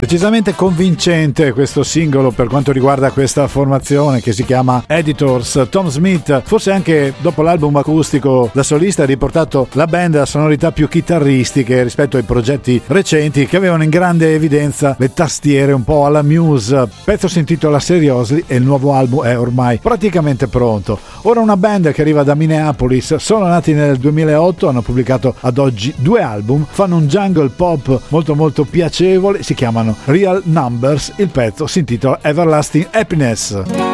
Decisamente convincente questo singolo per quanto riguarda questa formazione che si chiama Editors. Tom Smith, forse anche dopo l'album acustico da solista, ha riportato la band a sonorità più chitarristiche rispetto ai progetti recenti che avevano in grande evidenza le tastiere un po' alla Muse. Il pezzo si intitola Seriously e il nuovo album è ormai praticamente pronto. Ora una band che arriva da Minneapolis, sono nati nel 2008, hanno pubblicato ad oggi 2 album, fanno un jungle pop molto piacevole, si chiamano Real Numbers, il pezzo si intitola Everlasting Happiness.